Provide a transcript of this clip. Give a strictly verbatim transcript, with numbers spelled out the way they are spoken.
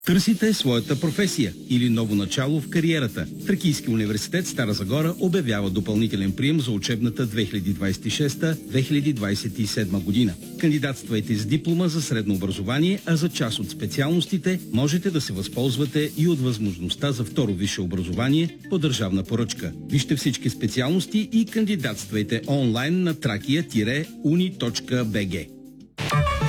Търсите своята професия или ново начало в кариерата. Тракийски университет Стара Загора обявява допълнителен прием за учебната две хиляди двадесет и шеста - две хиляди двадесет и седма година. Кандидатствайте с диплома за средно образование, а за част от специалностите можете да се възползвате и от възможността за второ висше образование по държавна поръчка. Вижте всички специалности и кандидатствайте онлайн на тракия - уни точка би джи.